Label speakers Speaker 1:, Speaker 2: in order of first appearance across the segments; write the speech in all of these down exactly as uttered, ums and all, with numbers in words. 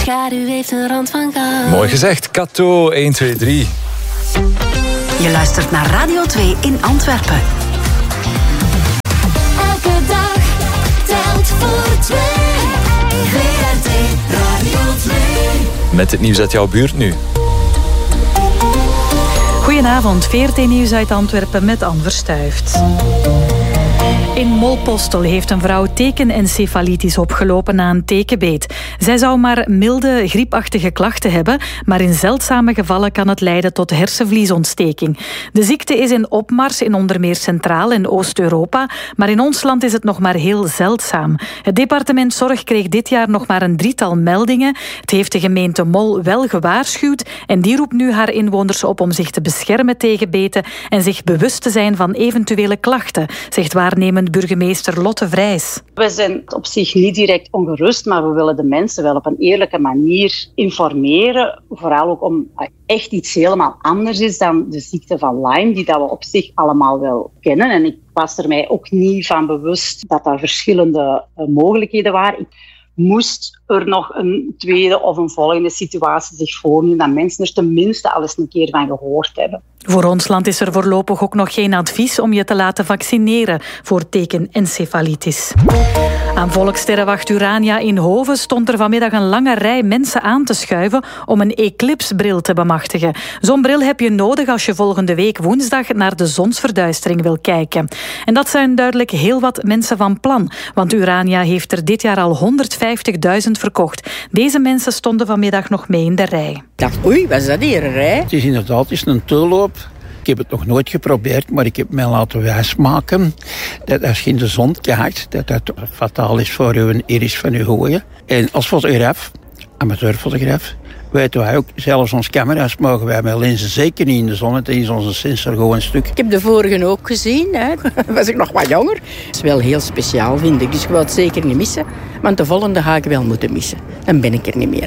Speaker 1: Schaduw heeft een rand van goud.
Speaker 2: Mooi gezegd, Kato, één, twee, drie.
Speaker 3: Je luistert naar Radio twee in Antwerpen.
Speaker 1: Elke dag telt voor twee. V R T Radio twee.
Speaker 2: Met het nieuws uit jouw buurt nu.
Speaker 4: Goedenavond, V R T-nieuws uit Antwerpen met Anne Verstuift. In Molpostel heeft een vrouw tekenencefalitis opgelopen na een tekenbeet. Zij zou maar milde, griepachtige klachten hebben, maar in zeldzame gevallen kan het leiden tot hersenvliesontsteking. De ziekte is in opmars in onder meer Centraal- en Oost-Europa, maar in ons land is het nog maar heel zeldzaam. Het departement Zorg kreeg dit jaar nog maar een drietal meldingen. Het heeft de gemeente Mol wel gewaarschuwd en die roept nu haar inwoners op om zich te beschermen tegen beten en zich bewust te zijn van eventuele klachten, zegt waarnemend burgemeester Lotte Vrijs.
Speaker 5: We zijn op zich niet direct ongerust, maar we willen de mensen wel op een eerlijke manier informeren. Vooral ook om echt iets helemaal anders is dan de ziekte van Lyme, die dat we op zich allemaal wel kennen. En ik was er mij ook niet van bewust dat er verschillende uh, mogelijkheden waren. Ik moest er nog een tweede of een volgende situatie zich voordoen, dat mensen er tenminste al eens een keer van gehoord hebben.
Speaker 4: Voor ons land is er voorlopig ook nog geen advies om je te laten vaccineren voor tekenencefalitis. Aan Volkssterrenwacht Urania in Hoven stond er vanmiddag een lange rij mensen aan te schuiven om een eclipsbril te bemachtigen. Zo'n bril heb je nodig als je volgende week woensdag naar de zonsverduistering wil kijken. En dat zijn duidelijk heel wat mensen van plan, want Urania heeft er dit jaar al honderdvijftigduizend verkocht. Deze mensen stonden vanmiddag nog mee in de rij.
Speaker 6: Ik dacht, oei, wat is dat hier, een rij?
Speaker 7: Het is inderdaad het is een tulloop. Ik heb het nog nooit geprobeerd, maar ik heb mij laten wijsmaken dat als je in de zon kijkt, dat dat fataal is voor uw iris van uw ogen. En als fotograaf, amateurfotograaf, weten wij ook, zelfs ons camera's mogen wij met lenzen zeker niet in de zon. Het is onze sensor gewoon een stuk.
Speaker 6: Ik heb de vorige ook gezien, hè. Was ik nog wat jonger. Het is wel heel speciaal, vind ik, dus ik wil het zeker niet missen. Want de volgende ga ik wel moeten missen. Dan ben ik er niet meer.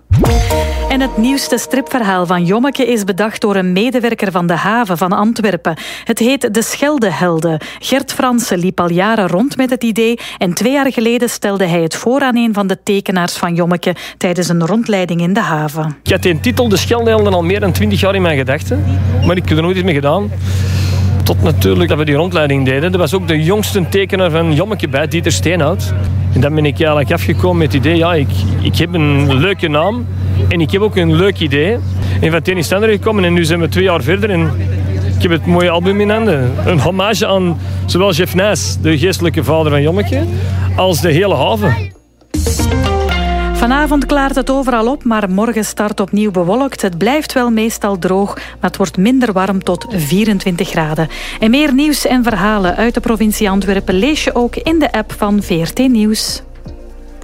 Speaker 4: En het nieuwste stripverhaal van Jommeke is bedacht door een medewerker van de haven van Antwerpen. Het heet De Scheldehelden. Gert Fransen liep al jaren rond met het idee en twee jaar geleden stelde hij het voor aan een van de tekenaars van Jommeke tijdens een rondleiding in de haven.
Speaker 8: Ik had die titel De Scheldehelden al meer dan twintig jaar in mijn gedachten, maar ik heb er nooit iets mee gedaan. Tot natuurlijk dat we die rondleiding deden. Er was ook de jongste tekenaar van Jommeke bij, Dieter Steenhout. En dan ben ik eigenlijk afgekomen met het idee, ja, ik, ik heb een leuke naam en ik heb ook een leuk idee. En van het een is het ander gekomen en nu zijn we twee jaar verder en ik heb het mooie album in handen. Een hommage aan zowel Jeff Nijs, de geestelijke vader van Jommeke, als de hele haven.
Speaker 4: Vanavond klaart het overal op, maar morgen start opnieuw bewolkt. Het blijft wel meestal droog, maar het wordt minder warm tot vierentwintig graden. En meer nieuws en verhalen uit de provincie Antwerpen lees je ook in de app van V R T Nieuws.